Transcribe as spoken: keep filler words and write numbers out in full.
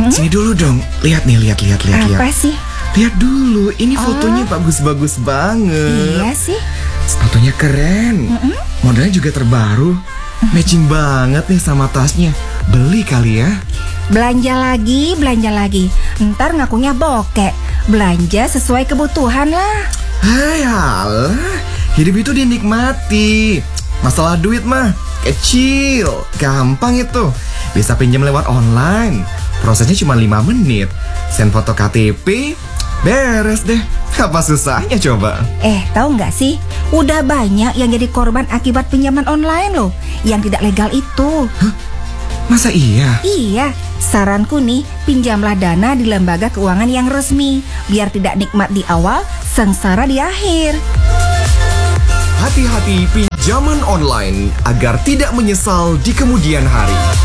Hmm? Sini dulu dong. Lihat nih, lihat, lihat, lihat. Apa lihat. sih? Lihat dulu, ini Oh. fotonya bagus-bagus banget. Iya sih. Fotonya keren. Mm-mm. Modelnya juga terbaru. Matching banget nih sama tasnya. Beli kali ya. Belanja lagi, belanja lagi. Ntar ngakunya bokek. Belanja sesuai kebutuhan lah. Hai, alah. Hidup itu dinikmati. Masalah duit mah kecil, gampang itu. Bisa pinjam lewat online. Prosesnya cuma lima menit. Send foto K T P, beres deh. Apa susahnya coba? Eh, tahu nggak sih? Udah banyak yang jadi korban akibat pinjaman online loh. Yang tidak legal itu. Masa iya? Iya, saranku nih, pinjamlah dana di lembaga keuangan yang resmi. Biar tidak nikmat di awal, sengsara di akhir. Hati-hati pinjaman online agar tidak menyesal di kemudian hari.